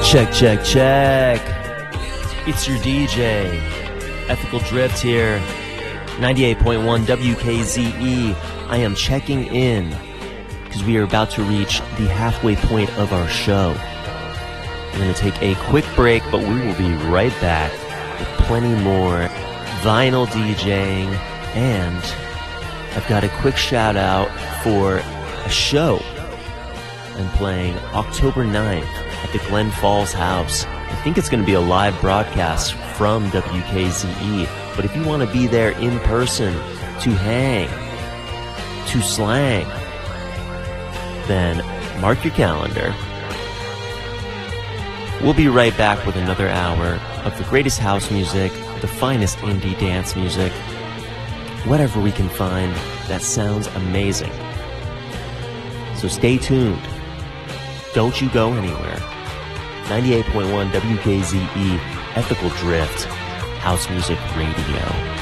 Check, check, check. It's your DJ, Ethical Drift here, 98.1 WKZE. I am checking in because we are about to reach the halfway point of our show. We're going to take a quick break, but we will be right back with plenty more vinyl DJing, and I've got a quick shout out for a show I'm playing October 9th at the Glen Falls House. I think it's going to be a live broadcast from WKZE, but if you want to be there in person to hang, to slang, then mark your calendar. We'll be right back with another hour of the greatest house music, the finest indie dance music, whatever we can find that sounds amazing. So stay tuned. Don't you go anywhere. 98.1 WKZE, Ethical Drift, House Music Radio.